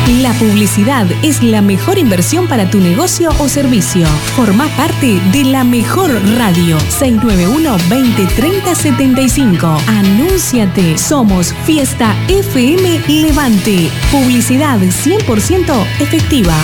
La publicidad es la mejor inversión para tu negocio o servicio. Formá parte de la mejor radio. 691-2030-75. Anúnciate. Somos Fiesta FM Levante. Publicidad 100% efectiva.